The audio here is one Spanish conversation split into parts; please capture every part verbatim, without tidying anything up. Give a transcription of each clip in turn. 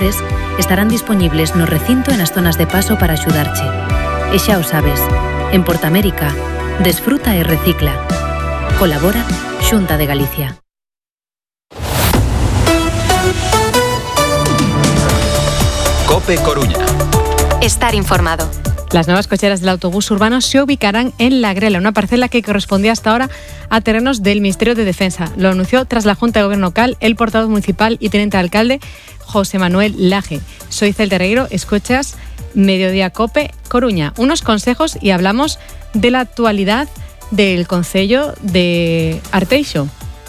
veces estarán disponibles no recinto e nas zonas de paso para axudarche. E xa o sabes, en Portamérica, desfruta e recicla. Colabora Xunta de Galicia. COPE Coruña. Estar informado. Las nuevas cocheras del autobús urbano se ubicarán en La Grela, una parcela que correspondía hasta ahora a terrenos del Ministerio de Defensa. Lo anunció tras la Junta de Gobierno local el portavoz municipal y teniente alcalde José Manuel Laje. Soy Celta Regueiro, escuchas Mediodía COPE Coruña. Unos consejos y hablamos de la actualidad del concello de Arteixo.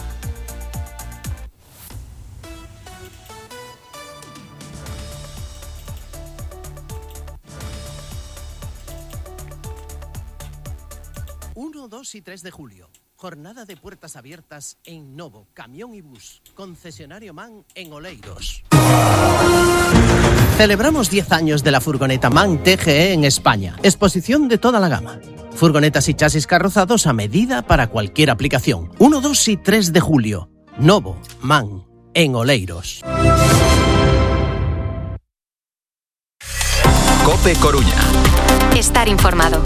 uno, dos y tres de julio. Jornada de puertas abiertas en Novo, Camión y Bus. Concesionario MAN en Oleiros. Celebramos diez años de la furgoneta MAN T G E en España. Exposición de toda la gama. Furgonetas y chasis carrozados a medida para cualquier aplicación. uno, dos y tres de julio. Novo, MAN en Oleiros. COPE Coruña. Estar informado.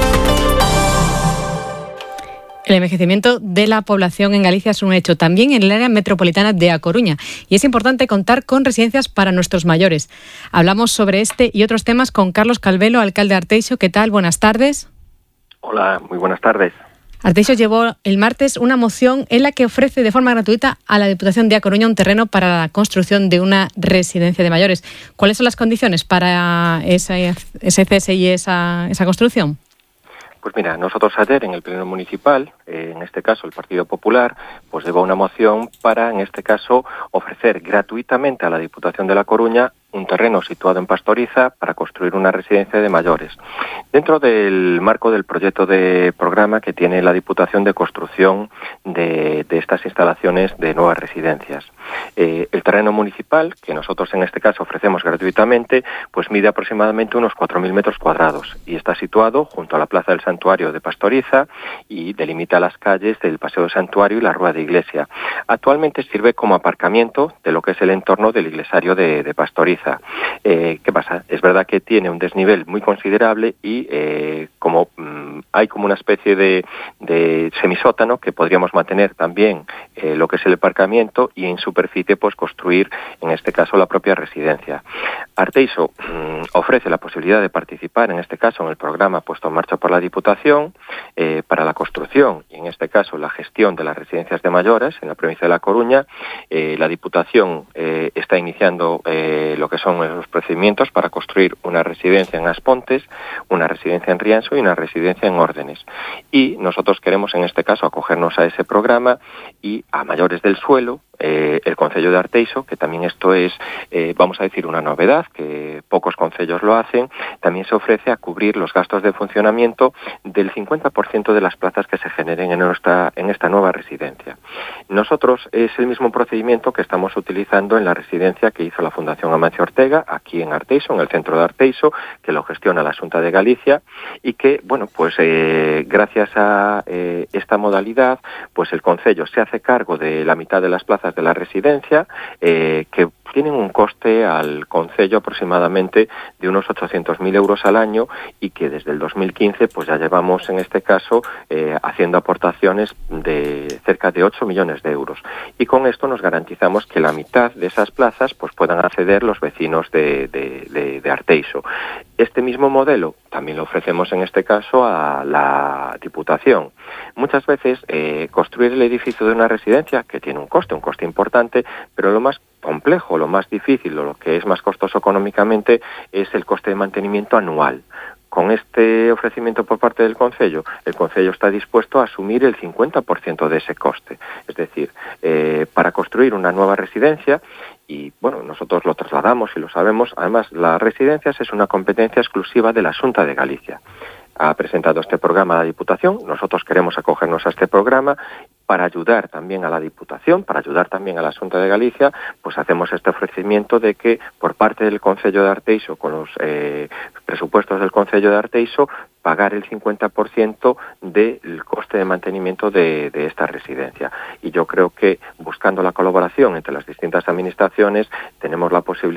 El envejecimiento de la población en Galicia es un hecho, también en el área metropolitana de A Coruña, y es importante contar con residencias para nuestros mayores. Hablamos sobre este y otros temas con Carlos Calvelo, alcalde de Arteixo. ¿Qué tal? Buenas tardes. Hola, muy buenas tardes. Arteixo llevó el martes una moción en la que ofrece de forma gratuita a la Diputación de A Coruña un terreno para la construcción de una residencia de mayores. ¿Cuáles son las condiciones para ese, ese cese y esa, esa construcción? Pues mira, nosotros ayer en el Pleno Municipal, eh, en este caso el Partido Popular, pues llevó una moción para, en este caso, ofrecer gratuitamente a la Diputación de La Coruña un terreno situado en Pastoriza para construir una residencia de mayores, dentro del marco del proyecto de programa que tiene la Diputación de construcción de, de estas instalaciones de nuevas residencias. Eh, el terreno municipal, que nosotros en este caso ofrecemos gratuitamente, pues mide aproximadamente unos cuatro mil metros cuadrados y está situado junto a la Plaza del Santuario de Pastoriza y delimita las calles del Paseo del Santuario y la Rúa de Iglesia. Actualmente sirve como aparcamiento de lo que es el entorno del Iglesario de, de Pastoriza. Eh, ¿Qué pasa? Es verdad que tiene un desnivel muy considerable y eh, como mmm, hay como una especie de, de semisótano que podríamos mantener también eh, lo que es el aparcamiento y en superficie pues construir en este caso la propia residencia. Arteixo mmm, ofrece la posibilidad de participar en este caso en el programa puesto en marcha por la Diputación eh, para la construcción y en este caso la gestión de las residencias de mayores en la provincia de La Coruña. Eh, la Diputación eh, está iniciando eh, lo que son los procedimientos para construir una residencia en Aspontes, una residencia en Rianxo y una residencia en Órdenes. Y nosotros queremos en este caso acogernos a ese programa y a mayores del suelo, eh, el concello de Arteixo, que también esto es, eh, vamos a decir, una novedad, que pocos concellos lo hacen, también se ofrece a cubrir los gastos de funcionamiento del cincuenta por ciento de las plazas que se generen en, nuestra, en esta nueva residencia. Nosotros es el mismo procedimiento que estamos utilizando en la residencia que hizo la Fundación Amancio Ortega, aquí en Arteixo, en el centro de Arteixo, que lo gestiona la Xunta de Galicia y que, bueno, pues eh, gracias a eh, esta modalidad, pues el concello se hace cargo de la mitad de las plazas de la residencia, eh, que tienen un coste al concello aproximadamente de unos ochocientos mil euros al año y que desde el dos mil quince pues ya llevamos en este caso eh, haciendo aportaciones de cerca de ocho millones de euros. Y con esto nos garantizamos que la mitad de esas plazas pues puedan acceder los vecinos de, de, de, de Arteixo. Este mismo modelo también lo ofrecemos en este caso a la Diputación. Muchas veces eh, construir el edificio de una residencia, que tiene un coste, un coste importante, pero lo más complejo, lo más difícil o lo que es más costoso económicamente es el coste de mantenimiento anual. Con este ofrecimiento por parte del concello, el concello está dispuesto a asumir el cincuenta por ciento de ese coste. Es decir, eh, para construir una nueva residencia, y bueno, nosotros lo trasladamos y lo sabemos, además las residencias es una competencia exclusiva de la Xunta de Galicia. Ha presentado este programa a la Diputación, nosotros queremos acogernos a este programa para ayudar también a la Diputación, para ayudar también a la Xunta de Galicia, pues hacemos este ofrecimiento de que por parte del Concello de Arteixo, con los eh, presupuestos del Concello de Arteixo, pagar el cincuenta por ciento del coste de mantenimiento de, de esta residencia. Y yo creo que buscando la colaboración entre las distintas administraciones tenemos la posibilidad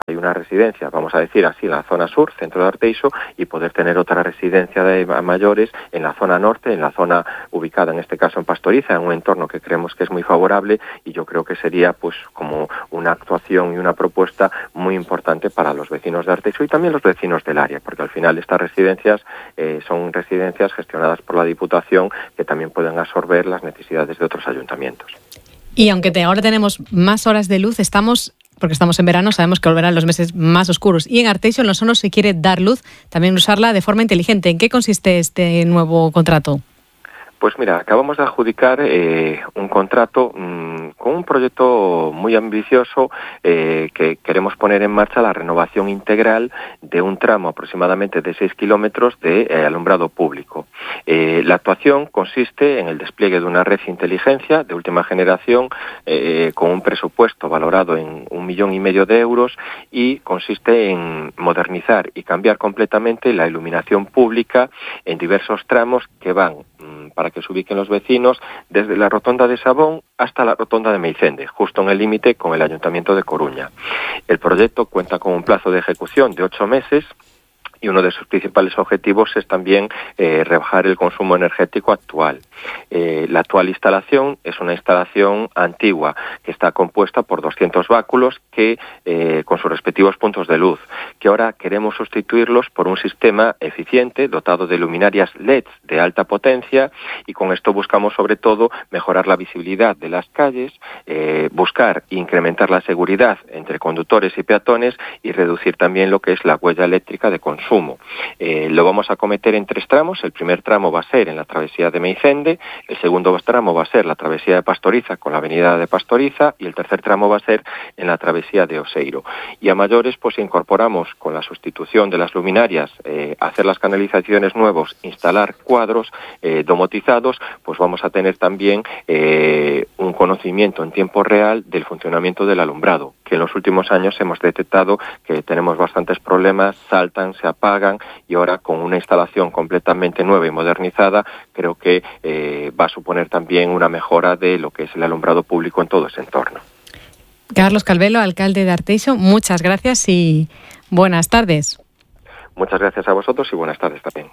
hay una residencia, vamos a decir así, en la zona sur, centro de Arteixo, y poder tener otra residencia de mayores en la zona norte, en la zona ubicada en este caso en Pastoriza, en un entorno que creemos que es muy favorable, y yo creo que sería pues como una actuación y una propuesta muy importante para los vecinos de Arteixo y también los vecinos del área, porque al final estas residencias eh, son residencias gestionadas por la Diputación que también pueden absorber las necesidades de otros ayuntamientos. Y aunque te, ahora tenemos más horas de luz, estamos, porque estamos en verano, sabemos que volverán los meses más oscuros. Y en Arteixo, en Los Hornos, se quiere dar luz, también usarla de forma inteligente. ¿En qué consiste este nuevo contrato? Pues mira, acabamos de adjudicar eh, un contrato mmm, con un proyecto muy ambicioso eh, que queremos poner en marcha la renovación integral de un tramo aproximadamente de seis kilómetros de eh, alumbrado público. Eh, la actuación consiste en el despliegue de una red de inteligencia de última generación eh, con un presupuesto valorado en un millón y medio de euros y consiste en modernizar y cambiar completamente la iluminación pública en diversos tramos que van mmm, para que se ubiquen los vecinos desde la rotonda de Sabón hasta la rotonda de Meicende, justo en el límite con el Ayuntamiento de Coruña. El proyecto cuenta con un plazo de ejecución de ocho meses y uno de sus principales objetivos es también eh, rebajar el consumo energético actual. Eh, la actual instalación es una instalación antigua que está compuesta por doscientos báculos que, eh, con sus respectivos puntos de luz, que ahora queremos sustituirlos por un sistema eficiente dotado de luminarias L E Ds de alta potencia, y con esto buscamos sobre todo mejorar la visibilidad de las calles, eh, buscar e incrementar la seguridad entre conductores y peatones y reducir también lo que es la huella eléctrica de consumo. Eh, lo vamos a acometer en tres tramos. El primer tramo va a ser en la travesía de Meicende, el segundo tramo va a ser la travesía de Pastoriza con la avenida de Pastoriza y el tercer tramo va a ser en la travesía de Oseiro. Y a mayores pues incorporamos con la sustitución de las luminarias, eh, hacer las canalizaciones nuevos, instalar cuadros eh, domotizados, pues vamos a tener también eh, un conocimiento en tiempo real del funcionamiento del alumbrado, que en los últimos años hemos detectado que tenemos bastantes problemas, saltan, se apagan, y ahora con una instalación completamente nueva y modernizada creo que eh, va a suponer también una mejora de lo que es el alumbrado público en todo ese entorno. Carlos Calvelo, alcalde de Arteixo, muchas gracias y buenas tardes. Muchas gracias a vosotros y buenas tardes también.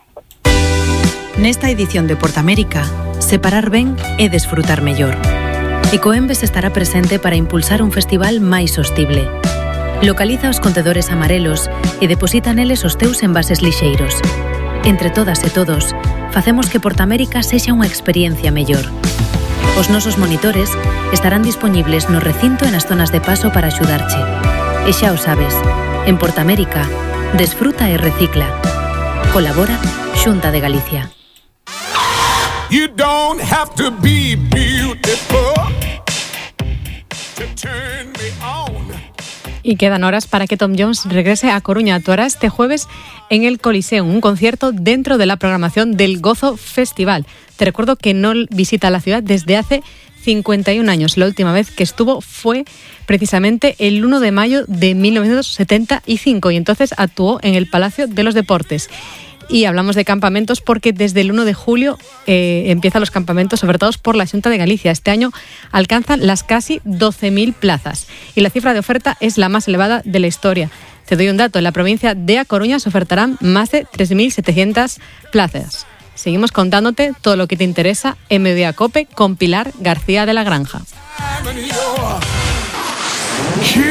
Nesta edición de Portamérica, separar ben e desfrutar mellor. Ecoembes estará presente para impulsar un festival máis sostible. Localiza os contedores amarelos e deposita neles os teus envases lixeiros. Entre todas e todos, facemos que Portamérica sexa unha experiencia mellor. Os nosos monitores estarán dispoñibles no recinto e nas zonas de paso para axudarche. E xa o sabes, en Portamérica, desfruta e recicla. Colabora Xunta de Galicia. You don't have to be beautiful to turn me on. Y quedan horas para que Tom Jones regrese a Coruña. Actuará este jueves en el Coliseum, un concierto dentro de la programación del Gozo Festival. Te recuerdo que no visita la ciudad desde hace cincuenta y un años. La última vez que estuvo fue precisamente el uno de mayo de mil novecientos setenta y cinco y entonces actuó en el Palacio de los Deportes. Y hablamos de campamentos porque desde el uno de julio eh, empiezan los campamentos ofertados por la Xunta de Galicia. Este año alcanzan las casi doce mil plazas y la cifra de oferta es la más elevada de la historia. Te doy un dato, en la provincia de A Coruña se ofertarán más de tres mil setecientas plazas. Seguimos contándote todo lo que te interesa en Mediodía Cope con Pilar García de la Granja.